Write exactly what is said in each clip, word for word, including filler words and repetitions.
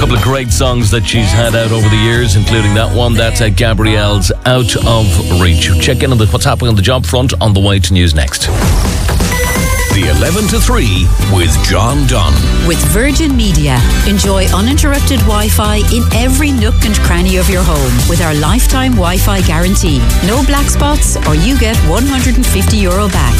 couple of great songs that she's had out over the years, including that one. That's uh, Gabrielle's Out of Reach. Check in on the, what's happening on the job front on the way to news next. The eleven to three with John Dunn. With Virgin Media. Enjoy uninterrupted Wi-Fi in every nook and cranny of your home with our lifetime Wi-Fi guarantee. No black spots or you get one hundred fifty euro back.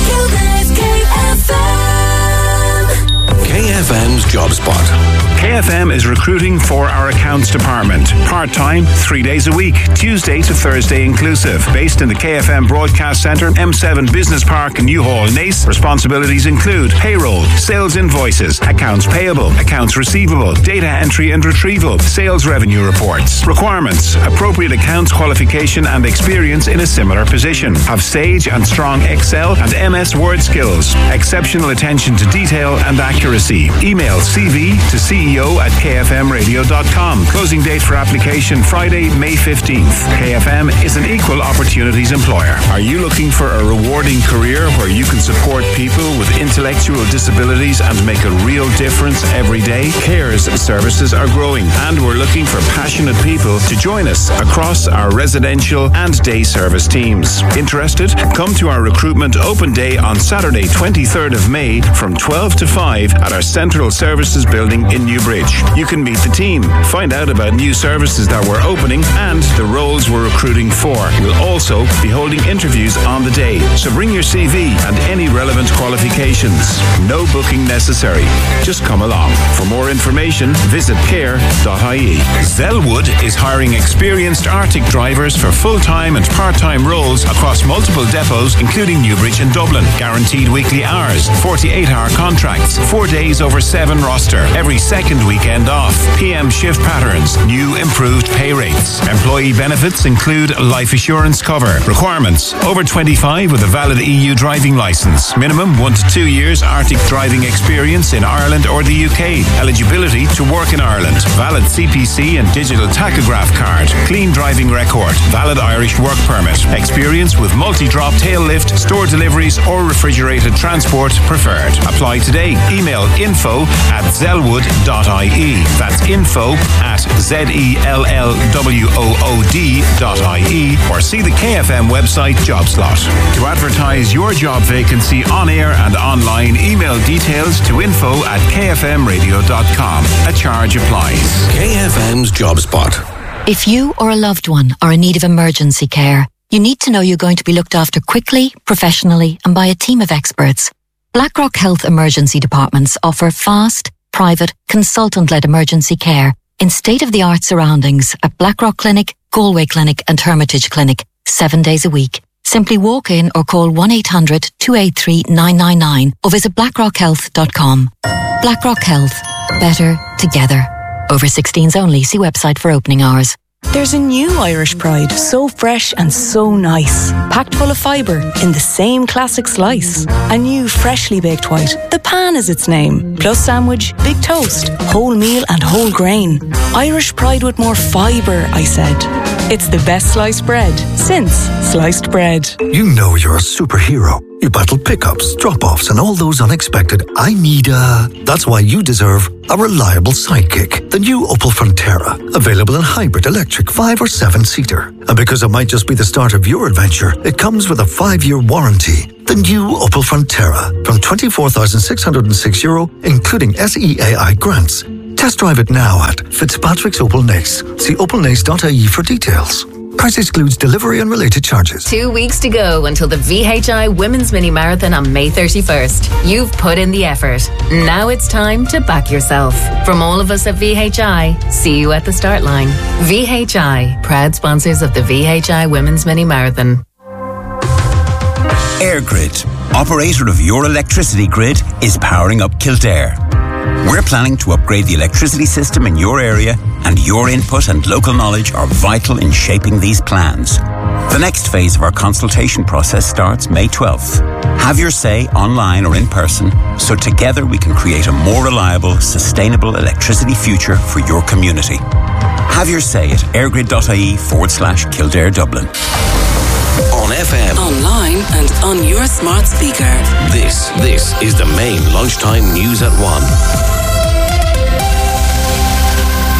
K F M's Job Spot. K F M is recruiting for our accounts department. Part-time, three days a week, Tuesday to Thursday inclusive. Based in the K F M Broadcast Centre, M seven Business Park, Newhall, Naas. Responsibilities include payroll, sales invoices, accounts payable, accounts receivable, data entry and retrieval, sales revenue reports. Requirements: appropriate accounts qualification and experience in a similar position. Have Sage and strong Excel and M S Word skills. Exceptional attention to detail and accuracy. Email C V to C E O at k f m radio dot com. Closing date for application Friday, May fifteenth. K F M is an equal opportunities employer. Are you looking for a rewarding career where you can support people with intellectual disabilities and make a real difference every day? CARES services are growing and we're looking for passionate people to join us across our residential and day service teams. Interested? Come to our recruitment open day on Saturday, twenty-third of May from twelve to five at our Central Services building in Newbridge. You can meet the team, find out about new services that we're opening and the roles we're recruiting for. We'll also be holding interviews on the day, so bring your C V and any relevant qualifications. No booking necessary. Just come along. For more information, visit care dot I E. Zellwood is hiring experienced Arctic drivers for full-time and part-time roles across multiple depots, including Newbridge and Dublin. Guaranteed weekly hours, forty-eight hour contracts, four days over seven roster, every second weekend off, P M shift patterns, new improved pay rates. Employee benefits include life assurance cover. Requirements: over twenty-five with a valid E U driving licence. Minimum one to two years Arctic driving experience in Ireland or the U K. Eligibility to work in Ireland. Valid C P C and digital tachograph card. Clean driving record. Valid Irish work permit. Experience with multi-drop tail lift, store deliveries or refrigerated transport preferred. Apply today. Email info at zellwood dot I E. That's info at Z E L L W O O D dot I E or see the K F M website job slot. To advertise your job vacancy on air and online, email details to info at k f m radio dot com. A charge applies. K F M's Job Spot. If you or a loved one are in need of emergency care, you need to know you're going to be looked after quickly, professionally and by a team of experts. Blackrock Health Emergency Departments offer fast, private, consultant-led emergency care in state-of-the-art surroundings at Blackrock Clinic, Galway Clinic and Hermitage Clinic, seven days a week. Simply walk in or call one eight hundred two eight three nine nine nine or visit blackrock health dot com. Blackrock Health. Better together. Over sixteens only. See website for opening hours. There's a new Irish Pride, so fresh and so nice. Packed full of fibre in the same classic slice. A new freshly baked white, the pan is its name. Plus sandwich, big toast, whole meal and whole grain. Irish Pride with more fibre, I said. It's the best sliced bread since sliced bread. You know you're a superhero. You battle pickups, drop-offs and all those unexpected I need a... That's why you deserve a reliable sidekick. The new Opel Frontera. Available in hybrid, electric, five or seven-seater. And because it might just be the start of your adventure, it comes with a five-year warranty. The new Opel Frontera. From twenty-four thousand six hundred six euro, including S E A I grants. Test drive it now at Fitzpatrick's Opel Naas. See opel naas dot I E for details. Price excludes delivery and related charges. Two weeks to go until the V H I Women's Mini Marathon on May thirty-first. You've put in the effort. Now it's time to back yourself. From all of us at V H I, see you at the start line. V H I, proud sponsors of the V H I Women's Mini Marathon. EirGrid, operator of your electricity grid, is powering up Kildare. We're planning to upgrade the electricity system in your area, and your input and local knowledge are vital in shaping these plans. The next phase of our consultation process starts May twelfth. Have your say online or in person, so together we can create a more reliable, sustainable electricity future for your community. Have your say at airgrid.ie forward slash Kildare Dublin. On F M, online and on your smart speaker. This, this is the main lunchtime news at one.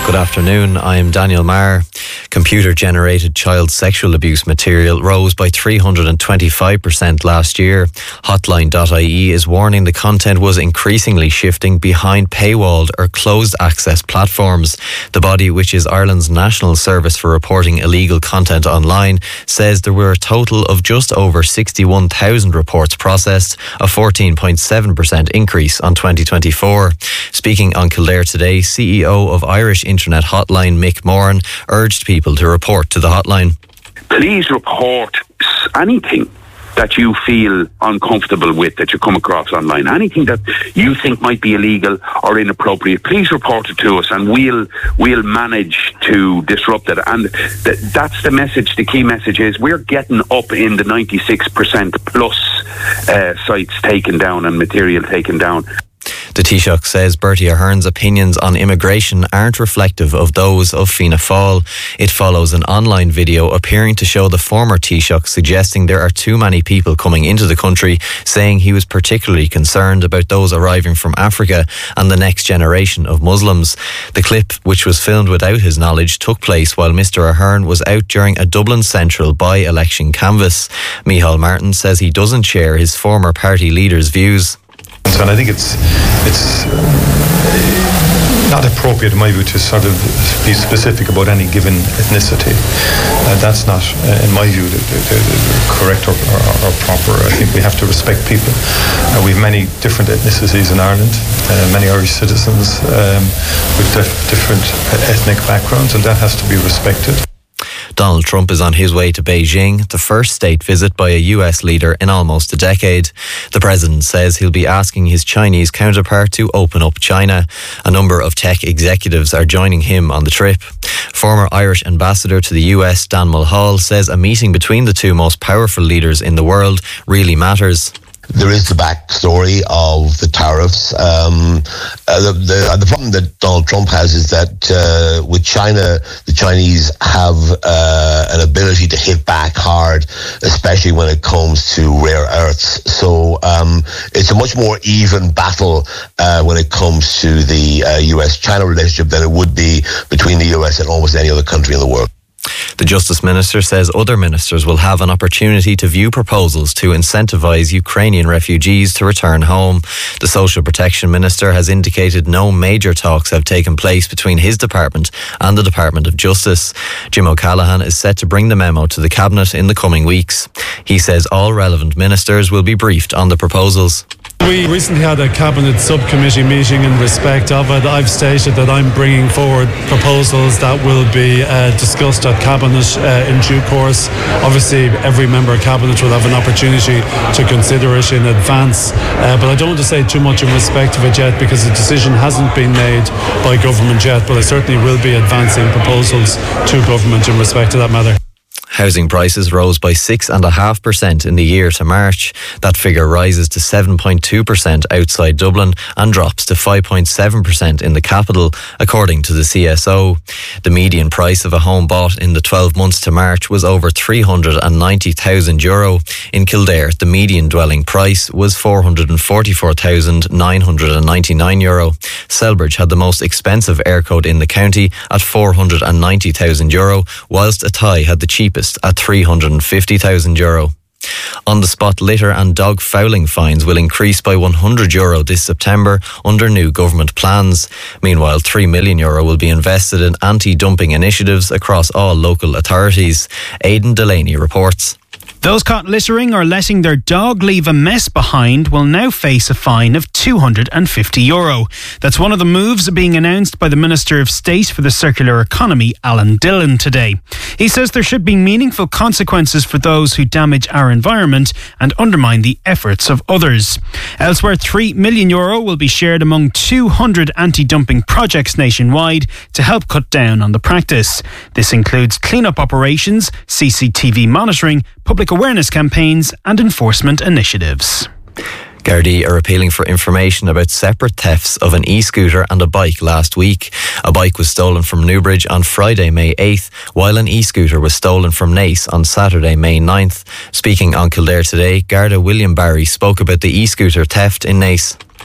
Good afternoon, I'm Daniel Marr. Computer-generated child sexual abuse material rose by three hundred twenty-five percent last year. Hotline dot I E is warning the content was increasingly shifting behind paywalled or closed access platforms. The body, which is Ireland's national service for reporting illegal content online, says there were a total of just over sixty-one thousand reports processed, a fourteen point seven percent increase on twenty twenty-four. Speaking on Kildare Today, C E O of Irish Internet Hotline, Mick Moran, urged people to report to the hotline. Please report anything that you feel uncomfortable with that you come across online. Anything that you think might be illegal or inappropriate, please report it to us and we'll we'll manage to disrupt it. And th- that's the message. The key message is we're getting up in the ninety-six percent plus uh, sites taken down and material taken down. The Taoiseach says Bertie Ahern's opinions on immigration aren't reflective of those of Fianna Fáil. It follows an online video appearing to show the former Taoiseach suggesting there are too many people coming into the country, saying he was particularly concerned about those arriving from Africa and the next generation of Muslims. The clip, which was filmed without his knowledge, took place while Mr Ahern was out during a Dublin Central by-election canvass. Micheál Martin says he doesn't share his former party leader's views. And I think it's it's not appropriate in my view to sort of be specific about any given ethnicity. Uh, that's not, uh, in my view, the, the, the correct or, or, or proper. I think we have to respect people. Uh, we have many different ethnicities in Ireland, uh, many Irish citizens um, with dif- different ethnic backgrounds, and that has to be respected. Donald Trump is on his way to Beijing, the first state visit by a U S leader in almost a decade. The president says he'll be asking his Chinese counterpart to open up China. A number of tech executives are joining him on the trip. Former Irish ambassador to the U S, Dan Mulhall, says a meeting between the two most powerful leaders in the world really matters. There is the backstory of the tariffs. Um, uh, the, the, the problem that Donald Trump has is that uh, with China, the Chinese have uh, an ability to hit back hard, especially when it comes to rare earths. So um, it's a much more even battle uh, when it comes to the uh, U S China relationship than it would be between the U S and almost any other country in the world. The Justice Minister says other ministers will have an opportunity to view proposals to incentivise Ukrainian refugees to return home. The Social Protection Minister has indicated no major talks have taken place between his department and the Department of Justice. Jim O'Callaghan is set to bring the memo to the Cabinet in the coming weeks. He says all relevant ministers will be briefed on the proposals. We recently had a Cabinet subcommittee meeting in respect of it. I've stated that I'm bringing forward proposals that will be uh, discussed at Cabinet uh, in due course. Obviously, every member of Cabinet will have an opportunity to consider it in advance. Uh, but I don't want to say too much in respect of it yet because the decision hasn't been made by government yet. But I certainly will be advancing proposals to government in respect to that matter. Housing prices rose by six point five percent in the year to March. That figure rises to seven point two percent outside Dublin and drops to five point seven percent in the capital, according to the C S O. The median price of a home bought in the twelve months to March was over three hundred ninety thousand euro. In Kildare, the median dwelling price was four hundred forty-four thousand nine hundred ninety-nine euro. Selbridge had the most expensive air code in the county at four hundred ninety thousand euro, whilst Athy had the cheapest at three hundred fifty thousand euro. On the spot litter and dog fouling fines will increase by one hundred euro this September under new government plans. Meanwhile, three million euro will be invested in anti-dumping initiatives across all local authorities. Aidan Delaney reports. Those caught littering or letting their dog leave a mess behind will now face a fine of two hundred fifty euro. That's one of the moves being announced by the Minister of State for the Circular Economy, Alan Dillon, today. He says there should be meaningful consequences for those who damage our environment and undermine the efforts of others. Elsewhere, three million euro will be shared among two hundred anti-dumping projects nationwide to help cut down on the practice. This includes clean-up operations, C C T V monitoring, public awareness campaigns and enforcement initiatives. Gardaí are appealing for information about separate thefts of an e-scooter and a bike last week. A bike was stolen from Newbridge on Friday, May eighth, while an e-scooter was stolen from Naas on Saturday, May ninth. Speaking on Kildare Today, Garda William Barry spoke about the e-scooter theft in Naas.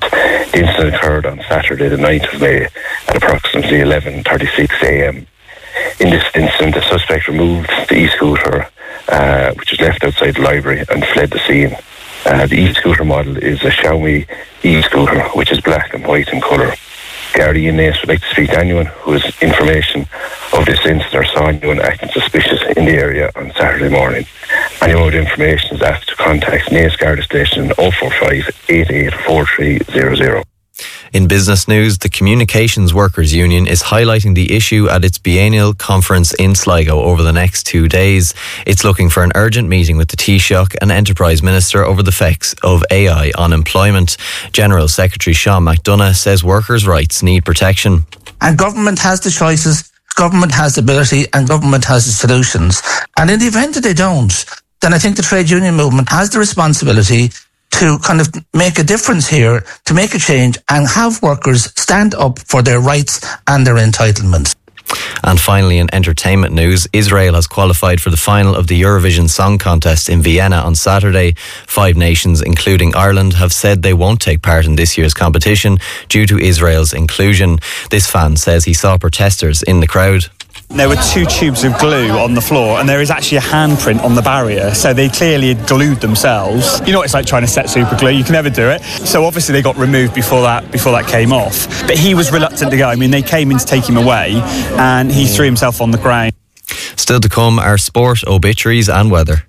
The incident occurred on Saturday the ninth of May at approximately eleven thirty-six a m. In this incident, the suspect removed the e-scooter, uh, which was left outside the library, and fled the scene. Uh, the e-scooter model is a Xiaomi e-scooter, which is black and white in colour. Gardaí and Naas would like to speak to anyone who has information of this incident or saw anyone acting suspicious in the area on Saturday morning. Anyone with information is asked to contact Naas Garda Station oh four five, eight eight four three zero zero. In business news, the Communications Workers Union is highlighting the issue at its biennial conference in Sligo over the next two days. It's looking for an urgent meeting with the Taoiseach and Enterprise Minister over the effects of A I on employment. General Secretary Sean McDonough says workers' rights need protection. And government has the choices, government has the ability, and government has the solutions. And in the event that they don't, then I think the trade union movement has the responsibility to kind of make a difference here, to make a change and have workers stand up for their rights and their entitlements. And finally, in entertainment news, Israel has qualified for the final of the Eurovision Song Contest in Vienna on Saturday. Five nations, including Ireland, have said they won't take part in this year's competition due to Israel's inclusion. This fan says he saw protesters in the crowd. There were two tubes of glue on the floor, and there is actually a handprint on the barrier, so they clearly had glued themselves. You know what it's like trying to set super glue, you can never do it. So obviously they got removed before that before that came off. But he was reluctant to go. I mean, they came in to take him away, and he threw himself on the ground. Still to come are sport, obituaries and weather.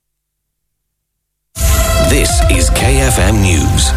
This is K F M News.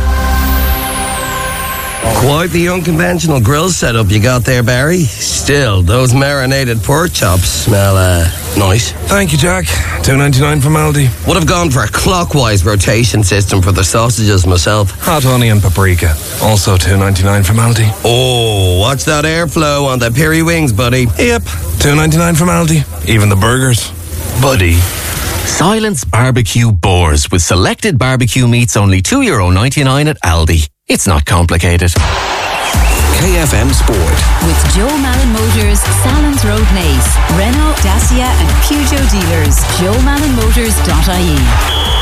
Quite the unconventional grill setup you got there, Barry. Still, those marinated pork chops smell uh, nice. Thank you, Jack. two ninety-nine from Aldi. Would have gone for a clockwise rotation system for the sausages myself. Hot honey and paprika. Also two ninety-nine from Aldi. Oh, watch that airflow on the peri wings, buddy. Yep, two ninety-nine from Aldi. Even the burgers. Buddy. Silence Barbecue Boars with selected barbecue meats only two euro ninety-nine at Aldi. It's not complicated. K F M Sport. With Joe Malin Motors, Salons Road Naas, Renault, Dacia and Peugeot dealers. joe malin motors dot I E.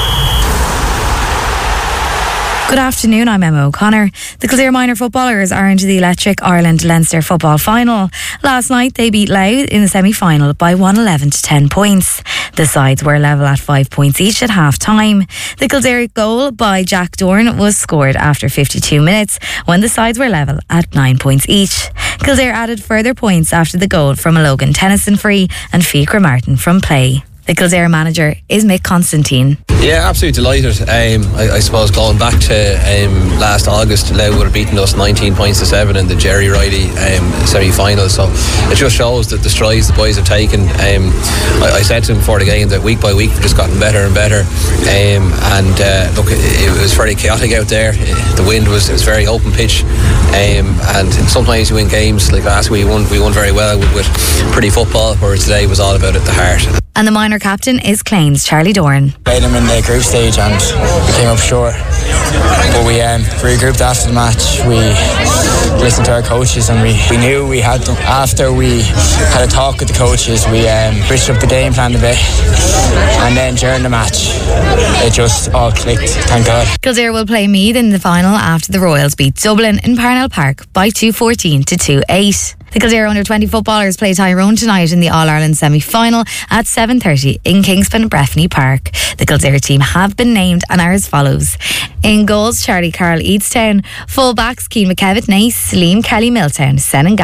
Good afternoon, I'm Emma O'Connor. The Kildare minor footballers are into the electric Ireland Leinster football final. Last night they beat Louth in the semi-final by one eleven to ten points. The sides were level at five points each at half-time. The Kildare goal by Jack Dorn was scored after fifty-two minutes when the sides were level at nine points each. Kildare added further points after the goal from a Logan Tennyson free and Fiacre Martin from play. The Kildare manager is Mick Constantine. Yeah, absolutely delighted. Um, I, I suppose going back to um, last August, Louth would have beaten us nineteen points to seven in the Jerry Riley um, semi-final. So it just shows that the strides the boys have taken. Um, I, I said to them before the game that week by week we've just gotten better and better. Um, and uh, look, it, it was very chaotic out there. The wind was, it was very open pitch. Um, and sometimes you win games like last week. We won, we won very well with, with pretty football, whereas today was all about it, the heart. And the minor captain is Clane's Charlie Doran. Played them in the group stage and we came up short. But we um, regrouped after the match. We listened to our coaches and we, we knew we had them. After we had a talk with the coaches, we um, switched up the game plan a bit. And then during the match, it just all clicked, thank God. Kildare will play Meath in the final after the Royals beat Dublin in Parnell Park by two fourteen to two eight. The Kildare under twenty footballers play Tyrone tonight in the All-Ireland semi-final at seven thirty in Kingspan Breffni Park. The Kildare team have been named and are as follows. In goals, Charlie Carroll Eadstown. Full-backs, Keane McKevitt Naas, Liam Kelly Milltown, Sen and